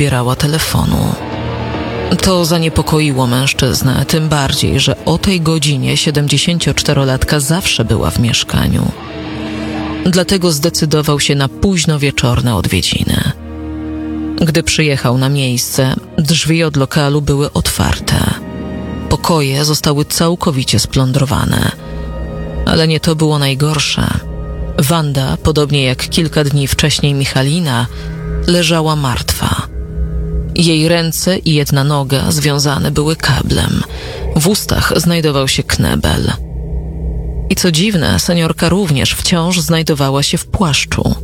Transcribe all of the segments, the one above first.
odbierała telefonu. To zaniepokoiło mężczyznę, tym bardziej, że o tej godzinie 74-latka zawsze była w mieszkaniu. Dlatego zdecydował się na późnowieczorne odwiedziny. Gdy przyjechał na miejsce, drzwi od lokalu były otwarte. Pokoje zostały całkowicie splądrowane. Ale nie to było najgorsze. Wanda, podobnie jak kilka dni wcześniej Michalina, leżała martwa. Jej ręce i jedna noga związane były kablem. W ustach znajdował się knebel. I co dziwne, seniorka również wciąż znajdowała się w płaszczu.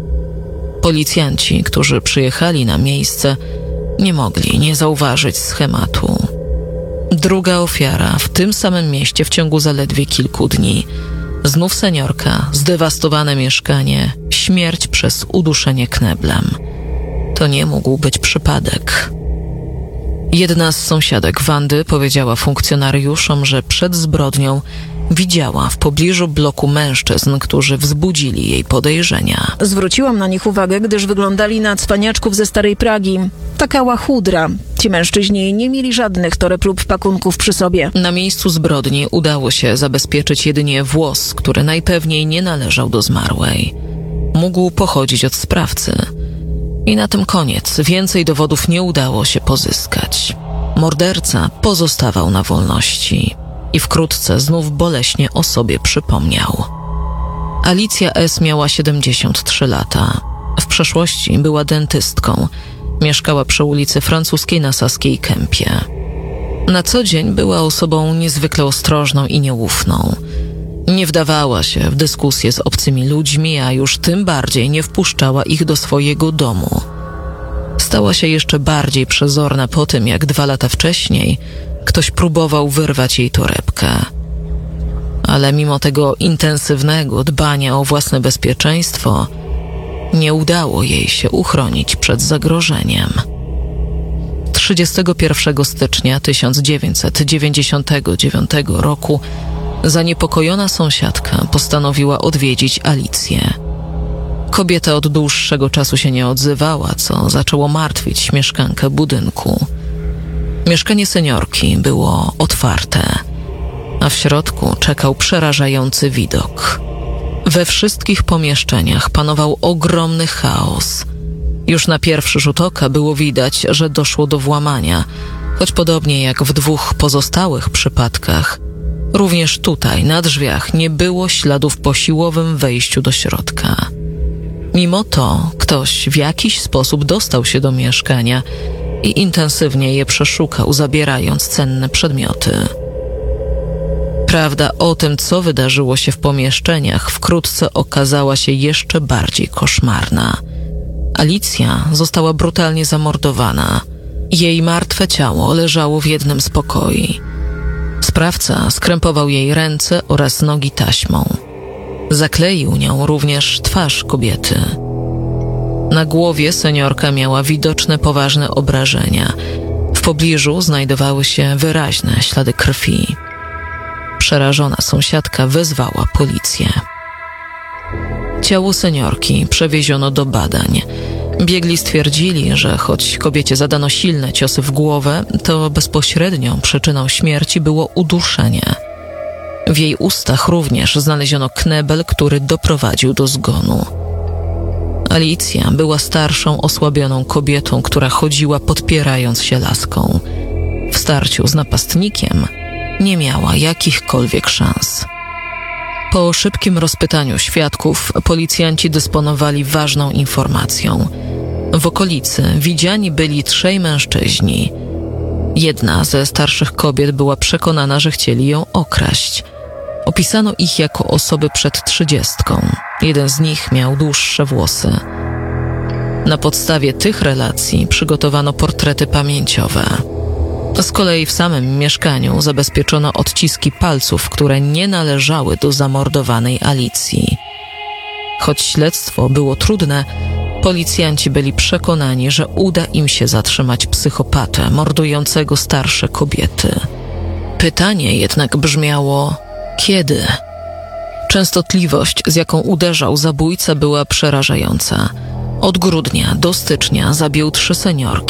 Policjanci, którzy przyjechali na miejsce, nie mogli nie zauważyć schematu. Druga ofiara w tym samym mieście w ciągu zaledwie kilku dni. Znów seniorka, zdewastowane mieszkanie, śmierć przez uduszenie kneblem. To nie mógł być przypadek. Jedna z sąsiadek Wandy powiedziała funkcjonariuszom, że przed zbrodnią widziała w pobliżu bloku mężczyzn, którzy wzbudzili jej podejrzenia. Zwróciłam na nich uwagę, gdyż wyglądali na cwaniaczków ze starej Pragi. Taka łachudra. Ci mężczyźni nie mieli żadnych toreb lub pakunków przy sobie. Na miejscu zbrodni udało się zabezpieczyć jedynie włos, który najpewniej nie należał do zmarłej. Mógł pochodzić od sprawcy. I na tym koniec. Więcej dowodów nie udało się pozyskać. Morderca pozostawał na wolności i wkrótce znów boleśnie o sobie przypomniał. Alicja S. miała 73 lata. W przeszłości była dentystką. Mieszkała przy ulicy Francuskiej na Saskiej Kępie. Na co dzień była osobą niezwykle ostrożną i nieufną. Nie wdawała się w dyskusje z obcymi ludźmi, a już tym bardziej nie wpuszczała ich do swojego domu. Stała się jeszcze bardziej przezorna po tym, jak 2 lata wcześniej ktoś próbował wyrwać jej torebkę. Ale mimo tego intensywnego dbania o własne bezpieczeństwo, nie udało jej się uchronić przed zagrożeniem. 31 stycznia 1999 roku zaniepokojona sąsiadka postanowiła odwiedzić Alicję. Kobieta od dłuższego czasu się nie odzywała, co zaczęło martwić mieszkankę budynku. Mieszkanie seniorki było otwarte, a w środku czekał przerażający widok. We wszystkich pomieszczeniach panował ogromny chaos. Już na pierwszy rzut oka było widać, że doszło do włamania, choć podobnie jak w 2 pozostałych przypadkach, również tutaj na drzwiach nie było śladów po siłowym wejściu do środka. Mimo to ktoś w jakiś sposób dostał się do mieszkania i intensywnie je przeszukał, zabierając cenne przedmioty. Prawda o tym, co wydarzyło się w pomieszczeniach, wkrótce okazała się jeszcze bardziej koszmarna. Alicja została brutalnie zamordowana. Jej martwe ciało leżało w jednym z pokoi. Sprawca skrępował jej ręce oraz nogi taśmą. Zakleił nią również twarz kobiety. Na głowie seniorka miała widoczne poważne obrażenia. W pobliżu znajdowały się wyraźne ślady krwi. Przerażona sąsiadka wezwała policję. Ciało seniorki przewieziono do badań. Biegli stwierdzili, że choć kobiecie zadano silne ciosy w głowę, to bezpośrednią przyczyną śmierci było uduszenie. W jej ustach również znaleziono knebel, który doprowadził do zgonu. Alicja była starszą, osłabioną kobietą, która chodziła podpierając się laską. W starciu z napastnikiem nie miała jakichkolwiek szans. Po szybkim rozpytaniu świadków policjanci dysponowali ważną informacją. W okolicy widziani byli 3 mężczyźni. Jedna ze starszych kobiet była przekonana, że chcieli ją okraść. Opisano ich jako osoby przed 30. Jeden z nich miał dłuższe włosy. Na podstawie tych relacji przygotowano portrety pamięciowe. Z kolei w samym mieszkaniu zabezpieczono odciski palców, które nie należały do zamordowanej Alicji. Choć śledztwo było trudne, policjanci byli przekonani, że uda im się zatrzymać psychopatę mordującego starsze kobiety. Pytanie jednak brzmiało: kiedy? Częstotliwość, z jaką uderzał zabójca, była przerażająca. Od grudnia do stycznia zabił 3 seniorki.